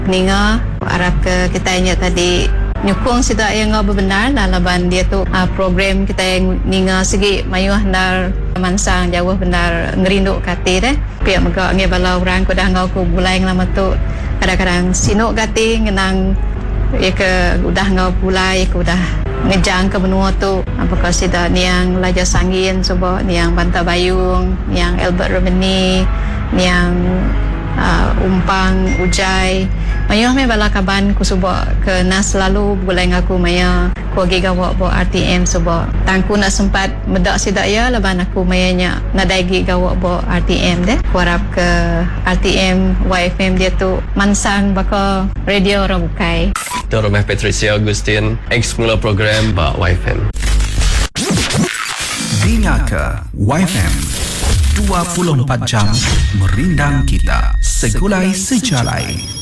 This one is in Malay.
Ninga harap ke kita ingat tadi nyukung sida yang benar dalam dia tu program kita yang ninga segi mayuh nar mansang jauh benar ngerinduk kate deh pihak megak nge bala orang ko dah ngau ko bulai lama tu kadang-kadang sinuk kate ngenang ya ke udah ngau bulai ko dah ngejang ke benua tu apakah sida niang Laja Sangin coba niang Banta Bayung niang Albert Romani niang Umpang Ujai mayuh me bala kaban ku suba ke nas selalu boleh ngaku maya ku gigawa bo RTM suba tangku nak sempat medak sidak ya laban aku mayanya nadaigi gawa bo RTM deh ku harap ke RTM YFM dia tu mansang baka radio orang bukai Rumah Patricia Agustin ex-mula program ba YFM Dengarkan YFM 24 jam merindang kita segulai sejalai.